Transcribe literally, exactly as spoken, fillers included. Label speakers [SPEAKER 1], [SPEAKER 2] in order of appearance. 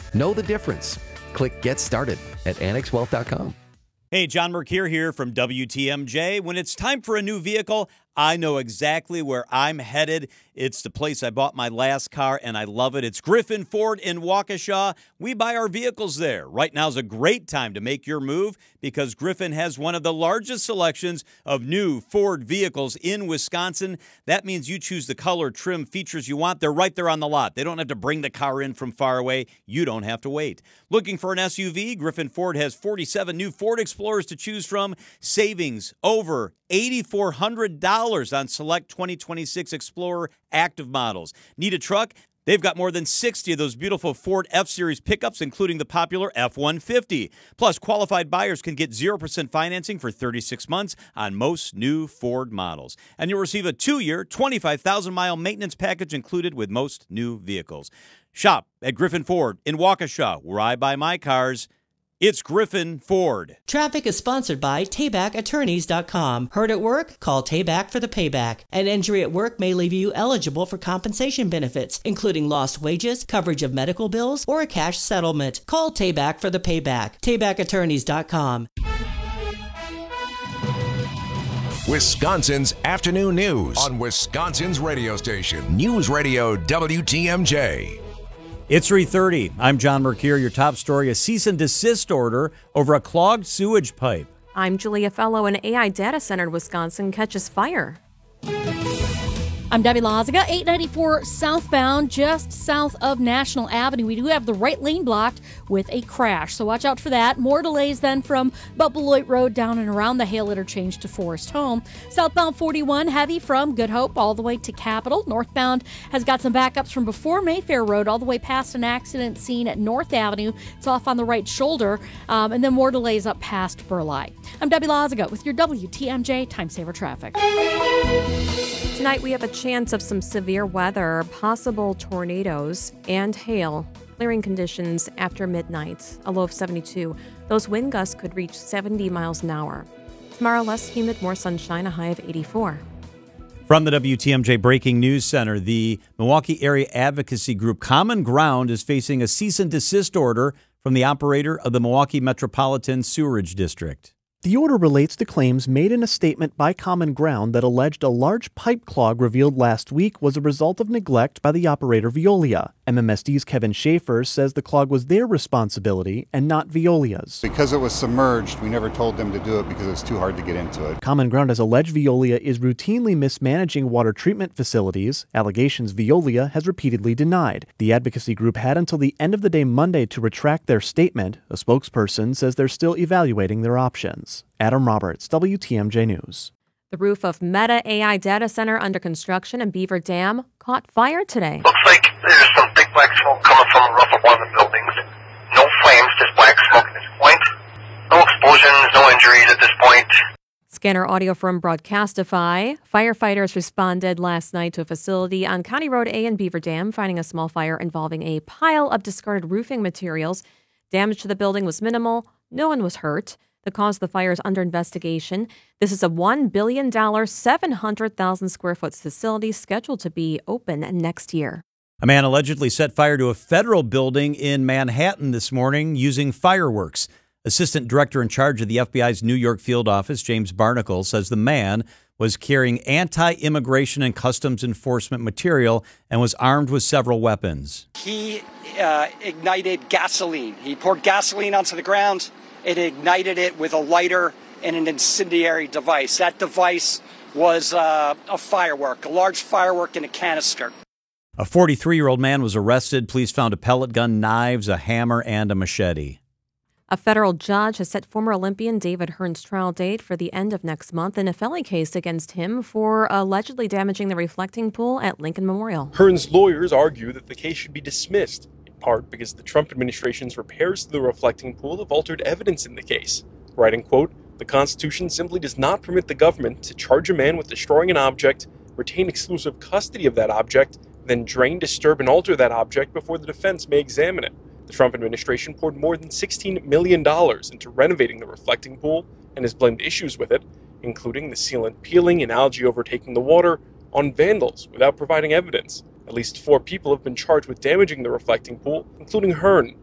[SPEAKER 1] Know the difference. Click Get Started at annex wealth dot com.
[SPEAKER 2] Hey, John Mercure here from W T M J. When it's time for a new vehicle, I know exactly where I'm headed. It's the place I bought my last car, and I love it. It's Griffin Ford in Waukesha. We buy our vehicles there. Right now is a great time to make your move because Griffin has one of the largest selections of new Ford vehicles in Wisconsin. That means you choose the color, trim, features you want. They're right there on the lot. They don't have to bring the car in from far away. You don't have to wait. Looking for an S U V? Griffin Ford has forty-seven new Ford Explorers to choose from. Savings over eight thousand four hundred dollars on select twenty twenty-six Explorer active models. Need a truck? They've got more than sixty of those beautiful Ford F-Series pickups, including the popular F one fifty. Plus, qualified buyers can get zero percent financing for thirty-six months on most new Ford models. And you'll receive a two-year, twenty-five thousand mile maintenance package included with most new vehicles. Shop at Griffin Ford in Waukesha, where I buy my cars. It's Griffin Ford.
[SPEAKER 3] Traffic is sponsored by Tayback Attorneys dot com. Hurt at work? Call Tayback for the payback. An injury at work may leave you eligible for compensation benefits, including lost wages, coverage of medical bills, or a cash settlement. Call Tayback for the payback. Tayback Attorneys dot com.
[SPEAKER 4] Wisconsin's afternoon news on Wisconsin's radio station, News Radio W T M J.
[SPEAKER 2] It's three thirty. I'm John Mercure. Your top story, a cease and desist order over a clogged sewage pipe.
[SPEAKER 5] I'm Julia Fellow. An A I data center in Wisconsin catches fire.
[SPEAKER 6] I'm Debbie Loziga, eight ninety-four southbound, just south of National Avenue. We do have the right lane blocked with a crash, so watch out for that. More delays then from Beloit Road down and around the Hale interchange to Forest Home. Southbound forty-one, heavy from Good Hope all the way to Capitol. Northbound has got some backups from before Mayfair Road all the way past an accident scene at North Avenue. It's off on the right shoulder, um, and then more delays up past Burleigh. I'm Debbie Loziga with your W T M J Time Saver Traffic.
[SPEAKER 5] Tonight we have a chance of some severe weather, possible tornadoes, and hail. Clearing conditions after midnight, a low of seventy-two. Those wind gusts could reach seventy miles an hour. Tomorrow, less humid, more sunshine, a high of eighty-four.
[SPEAKER 2] From the W T M J Breaking News Center, the Milwaukee Area Advocacy Group Common Ground is facing a cease and desist order from the operator of the Milwaukee Metropolitan Sewerage District.
[SPEAKER 7] The order relates to claims made in a statement by Common Ground that alleged a large pipe clog revealed last week was a result of neglect by the operator Veolia. M M S D's Kevin Schaefer says the clog was their responsibility and not Veolia's.
[SPEAKER 8] Because it was submerged, we never told them to do it because it was too hard to get into it.
[SPEAKER 7] Common Ground has alleged Veolia is routinely mismanaging water treatment facilities, allegations Veolia has repeatedly denied. The advocacy group had until the end of the day Monday to retract their statement. A spokesperson says they're still evaluating their options. Adam Roberts, W T M J News.
[SPEAKER 5] The roof of Meta A I data center under construction in Beaver Dam caught fire today.
[SPEAKER 9] Looks like there's some big black smoke coming from the roof of one of the buildings. No flames, just black smoke at this point. No explosions, no injuries at this point.
[SPEAKER 5] Scanner audio from Broadcastify. Firefighters responded last night to a facility on County Road A in Beaver Dam, finding a small fire involving a pile of discarded roofing materials. Damage to the building was minimal. No one was hurt. The cause of the fire is under investigation. This is a one billion dollars, seven hundred thousand square foot facility scheduled to be open next year.
[SPEAKER 2] A man allegedly set fire to a federal building in Manhattan this morning using fireworks. Assistant Director in charge of the F B I's New York field office, James Barnacle, says the man was carrying anti-immigration and customs enforcement material and was armed with several weapons.
[SPEAKER 10] He uh, ignited gasoline. He poured gasoline onto the ground. It ignited it with a lighter and an incendiary device. That device was uh, a firework, a large firework in a canister.
[SPEAKER 2] A forty-three-year-old man was arrested. Police found a pellet gun, knives, a hammer, and a machete.
[SPEAKER 5] A federal judge has set former Olympian David Hearn's trial date for the end of next month in a felony case against him for allegedly damaging the reflecting pool at Lincoln Memorial.
[SPEAKER 11] Hearn's lawyers argue that the case should be dismissed, in part because the Trump administration's repairs to the reflecting pool have altered evidence in the case. Writing, quote, "The Constitution simply does not permit the government to charge a man with destroying an object, retain exclusive custody of that object, then drain, disturb, and alter that object before the defense may examine it." The Trump administration poured more than sixteen million dollars into renovating the reflecting pool and has blamed issues with it, including the sealant peeling and algae overtaking the water, on vandals without providing evidence. At least four people have been charged with damaging the reflecting pool, including Hearn.